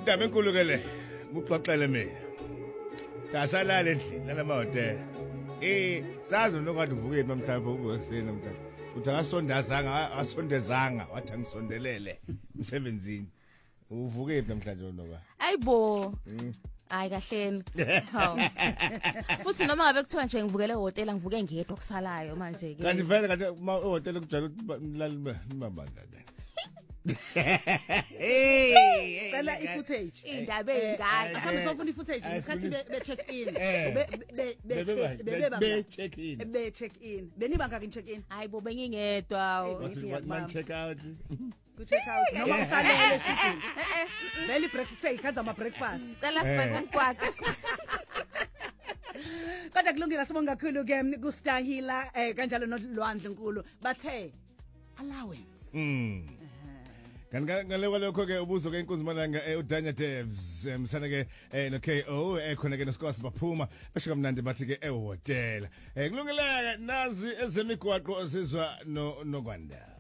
Indaba enkulu ke le ukuxoxela mina. Dasalala endlini nalama hotel. Sazi nokade uvuke namhlanje uvuke ekseni namhlanje. Uthi asondezanga wathi angisondelele emsebenzini. Uvuke namhlanje noba. Ayibo. Hayi kahleni. Hawu. Futhi noma ngabe kuthiwa nje ngivukele hotel ngivuke ngedwa kusalayo manje ke. Kanti vele kanti hotel kujala ukuthi nibambanga. Hey, cela i-footage. Indaba engaka. Asabe sofuna i-footage ngesikhathi be-check in. Check in. Be-check in. Beniba ngaka in-check in. Hayibo bengingedwa. Man check out. Ku-check out. Noma kusalele shitini. Vele i-breakfast ikhanza ama-breakfast. Cela sibheke umgwaqo. Kodwa kulungile sibonga kakhulu ke kuStahila kanjalo noLwandle Nkulu bathe allowance. Ngale kwalokho ke ubuzo ke inkunzi malanga uDanya Devs msana ke no KO khona ke noSkos baphuma basho kamnandi bathi ke ehotel kulungile nazi ezemigwaqo sizwa nokwanda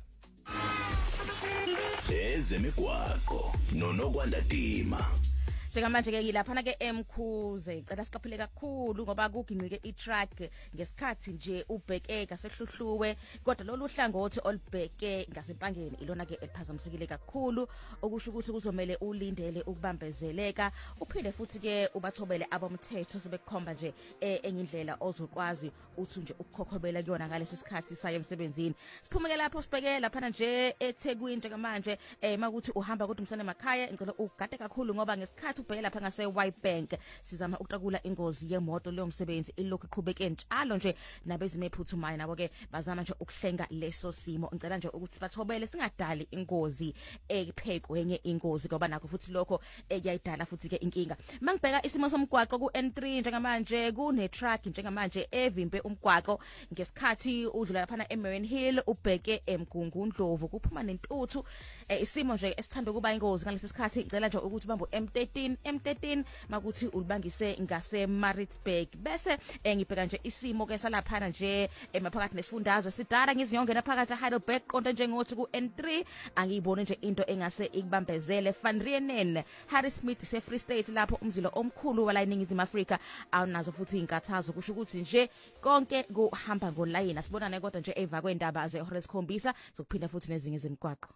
ezemigwaqo nokwanda Dima. Njengamanje ke lapha ke emkhuze icela siqaphele kakhulu ngoba kuginqike itrack ngesikhathi nje ubhekeka sehluhluwe kodwa lolu hlangothi olibheke ngasempangeni ilona ke eliphazamisekile kakhulu okusho ukuthi kuzomela ulindele ukubambezeleka uphinde futhi ke ubathobele abomthetho sebekukhomba nje engindlela ozokwazi uthi nje ukukhokhobela kuyona ngalesi sikhathi saye emsebenzini siphumeke lapho sibheke lapha nje eThekwini njengamanje makuthi uhamba kodwa umsana emakhaya ngicela ugade kakhulu ngoba ngesikhathi ubheka lapha ngase White Bank sizama ukutakula ingozi yemoto leyo msebenzi ilokhu iqhubeke njalo nje nabezime ephuthumayo nabo ke bazama nje ukuhlenga leso simo ngicela nje ukuthi sibathobele singadali ingozi epheko yenye ingozi ngoba nakho futhi lokho kuyayidala futhi ke inkinga mangibheka isimo somgwaqo ku N3 njengamanje kune truck njengamanje evimbe umgwaqo ngesikhathi udlula lapha eMarine Hill ubheke eMgungundlovu kuphuma nentuthu isimo nje esithanda kuba ingozi ngalesi sikhathi ngicela nje ukuthi bambo M13 makuthi ulibangise ngase Maritzburg bese ngibheka nje isimo ke salaphana nje emaphakathi nesifundazwe sidara ngizinyongena phakathi eHeidelberg qonde njengothi ku N3 angiyibone nje into engase ikubambezele Van Rienen Harry Smith se Free State lapho umzilo omkhulu wala iningizimu Afrika awunazo futhi inkathazo kusho ukuthi nje konke kuhamba ngolayini asibonane kodwa nje eva kwendaba ze Horace Khombisa zokuphinda futhi nezinye zemigwaqo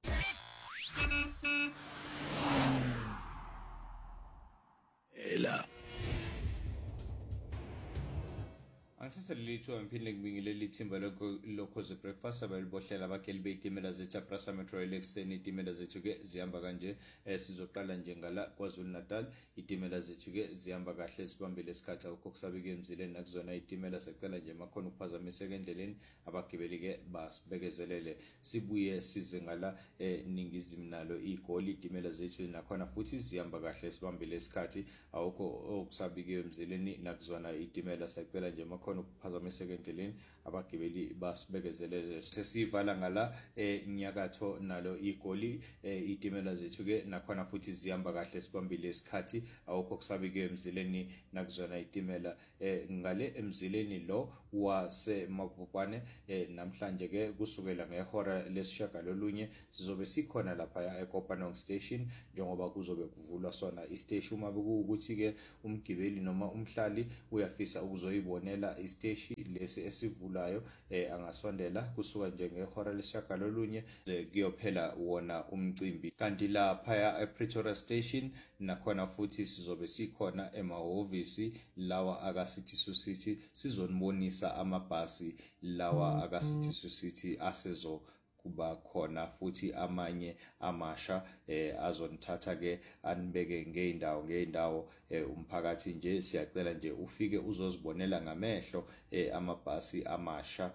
Ela Angiseselitho ngiphinde ngibingile lithimba lokho ze breakfast abalibohlela abakeli beyitimela zethu aPrasa Metro Rail ekseni itimela zethu ke zihamba kanje sizoqala nje ngala KwaZulu Natal itimela zethu ke zihamba kahle sibambile isikhathi ukukusabike emzileni nakuzona itimela secela nje makhona ukuphazamiseka endleleni abagibeli ke basibekezelele sibuye size ngala ningizimu nalo igoli itimela zethu nakhona futhi zihamba kahle sibambile isikhathi awukho okusabike emzileni nakuzona itimela secela nje makhona ukuphazamiseka endleleni abagibeli basibekezelele sesivala ngala inyakatho nalo igoli itimela zethu ke nakhona futhi zihamba kahle sibambile isikhathi awukho kusabike emzileni nakuzona itimela ngale emzileni lo wase Mabopane namhlanje ke kusukela ngehora lesishagalolunye sizobe sikhona lapha eKopanong station njengoba kuzobe kuvulwa sona istation uma bekuwukuthi ke umgibeli noma umhlali uyafisa ukuzoyibonela istation lesi esivulayo angasondela kusuka nje ngehora lesishagalolunye kuyophela wona umcimbi kanti lapha ePretoria station nakhona futhi sizobe sikhona emahhovisi lawa akaCity City sizonibonisa amabhasi lawa akaCity City asezo kuba khona futhi amanye amasha azonithatha ke anibeke ngeindawo umphakathi nje siyacela nje ufike uzozibonela ngamehlo amabhasi amasha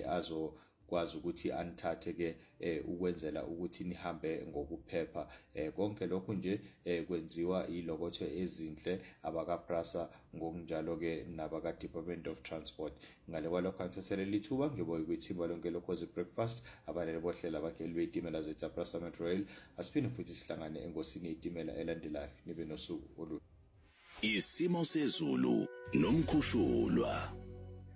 kwazi ukuthi anithathe ke ukwenzela ukuthi nihambe ngokuphepha konke lokhu nje kwenziwa ilokotho ezinhle abakaPrasa ngokunjalo ke nabaka Department of Transport ngale kwalokho angisesele lithuba ngiboye ukuthi balonke lokho ze breakfast abalele bohlela bakhe beyitimela zethu Prasa Metro Rail asiphinde futhi sihlangane engosini yetimela elandelayo nibe nosuku isimo sezulu nomkhushulwa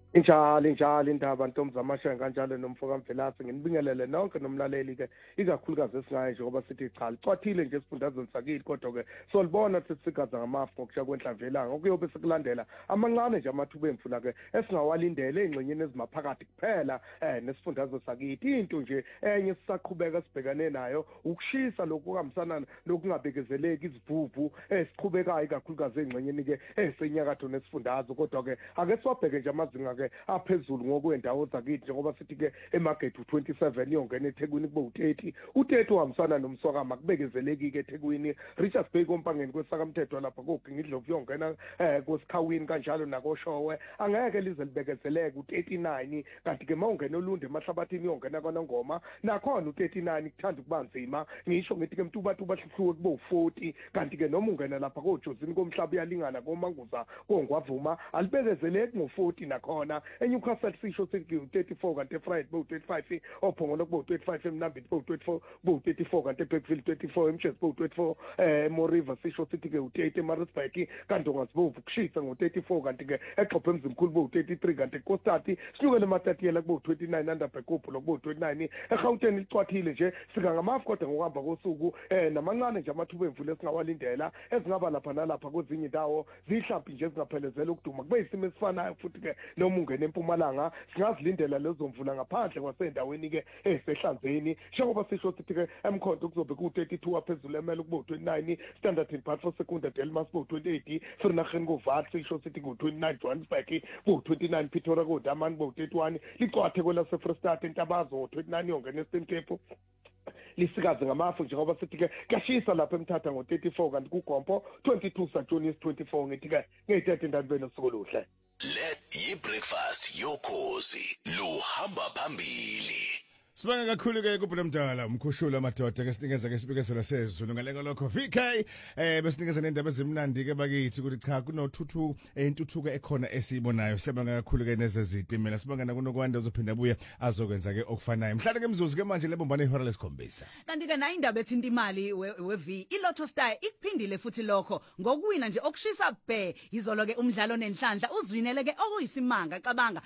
Injalo indaba Ntombi Amashenga kanjalo nomfoka Mvelaphi nginibingelele nonke nomlaleli ke ikakhulukazi esingaye nje ngoba sithi cha licwathile nje esifundazweni sakini kodwa ke solibona sesigaza ngamafu ngokusha kwenhlanvelanga okuyobe sekulandela amancane nje amathuba emfula ke esingawalindele engxenyeni ezimaphakathi kuphela nesifundazwe sakithi into nje enye sisaqhubeka sibhekane nayo ukushisa lokuhambisana lokungabekezeleki izivuvu esiqhubekayo ikakhulukazi engxenyeni ke esenyakatho nesifundazwe kodwa ke ake siwabheke nje amazinga ke aphezulu ngokwendawo zakithi njengoba sithi ke emarket u27 yongena eThekwini kube u30 uhambisana nomswakama kubekezeleki ke eThekwini Richards Bay kompangeni kwesakamthetho lapha koGingidlovu yongena kwesikhawini kanjalo nakoshowe angeke lize libekezeleke u39 kanti ke mawungena olunde emahlabathini yongena kwaNongoma nakhona u39 kuthanda kubanzima ngisho ngithi ke mtuba hluhluwe kube u40 kanti ke noma ungena lapha koJozini komhlaba uyalingana komanguza kongwavuma alibekezeleki ngo40 nakhona eNewcastle sisho sithi u34 kanti eFriday u35 ophongolo kube u35 eMnambiti kube u24 kube u34 kanti eBergville 24 eMchesi kube u24 Moriva sisho sithi ke u38 eMaritzburg kanti ongasibovu kushisa ngo34 kanti ke eXhophe emzimkhulu kube u33 kanti eKostati sihlukele eMatatiyela kube u29 Underberg kube u29 eGauteng licwathile nje sika ngamafu kodwa ngokuhamba kosuku namancane nje amathuba emvula esingawalindela ezingaba lapha nalapha kwezinye indawo zihlambi nje ezingaphelezela ukuduma kube isimo esifanayo futhi ke noma ungena eMpumalanga singazilindela lezo mvula ngaphandle kwasendaweni ke esehlanzeni njengoba sisho sithi ke eMkhonto kuzobe ku32 aphezulu emele kube u29 Standard and Part for Secunda Delmas kube u28 Vereeniging kuVaat sisho sithi ku29 Johannesburg ku29 Pretoria kuDamani ku31 licwathe kwelase Freestad eNtabazo ngo29 yongena eStern Cape lisikaze ngamafu njengoba sithi ke kuyashisa lapha eMthatha ngo34 kanti kuGompo 22 Sajonis 24 ngithi ke ngeyithethe indabeni osukuluhle Let yi-breakfast yokhozi luhamba phambili. Sibonga kakhulu ke kuphela mdala umkhushula amadoda ke sinikeza ke sibikezo sezulu ngaleko lokho VK besinikeza nendaba ezimnandi ke bakithi ukuthi cha kunothuthu intuthuko ekhona esibonayo sibonga kakhulu ke nezezitimela sibonga nakunokwanda uzophinda buya azokwenza ke okufanayo mhlanje ke mzuzu ke manje lebombane ihora lesikhombisa kanti ke na indaba ethinta imali we-V iLotto Star ikuphindile futhi lokho ngokuwina nje okushisa bhe izolo ke umdlalo nenhlanhla uzwinele ke okuyisimanga cabanga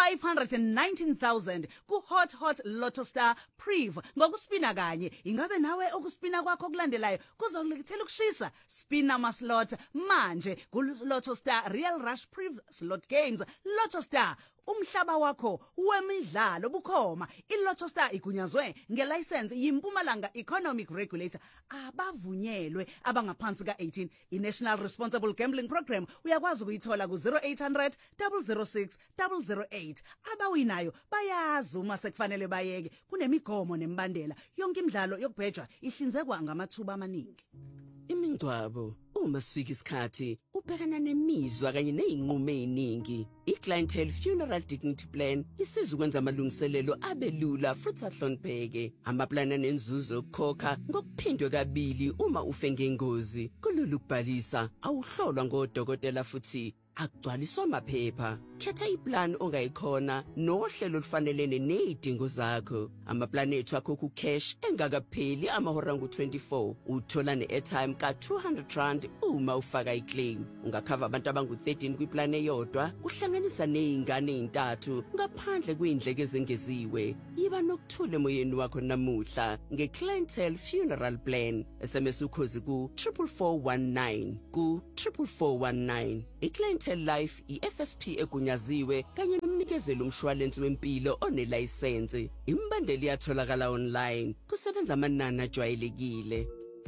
519,000 ku hot Lotto Star Priv ngokuspina kanye ingabe nawe ukuspina kwakho kulandelayo kuzokulethela ukushisa spina maslot manje ku Lotto Star Real Rush Priv slot games Lotto Star umhlaba wakho wemidlalo bukhoma iLotto Star igunyazwe ngelicense yiMpumalanga Economic Regulator abavunyelwe abangaphansi ka18 iNational Responsible Gambling Program uyakwazi ukuyithola ku 0800 006 008 abawinayo bayazi uma sekufanele bayeke kunemigomo nembandela yonke imidlalo yokubhejwa ihlinzekwa ngamathuba amaningi Imingcwabo uma sifika isikhathi ubhekana nemizwa kanye nezinqumo eziningi iClientele Funeral Dignity Plan isiza ukwenza amalungiselelo abelula futhi ahlonipheke amaplana nenzuzo okukhokha ngokuphindwe kabili uma ufe ngengozi kulula ukubhalisa awuhlolwa ngodokotela futhi akugcwaliswa amaphepha khetha iplan ongayikhona nohlelo olufanelene nezidingo zakho amaplani ethu akho ku cash engakapheli amahora ngu24 uthola neairtime ka200 uma ufaka iclaim ungakhava abantu abangu13 kwiplan eyodwa kuhlanganisa nezingane ezintathu ngaphandle kwindleko ezengeziwe yiba nokuthula emoyeni wakho namuhla ngeClientele Funeral Plan SMS ukhozi ku 44419 ku 44419 iClientele Life iFSP egunyaziwe kanye nomnikezeli umshwalense wempilo onelicense imbandeli yatholakala online kusebenza amanani ajwayelekile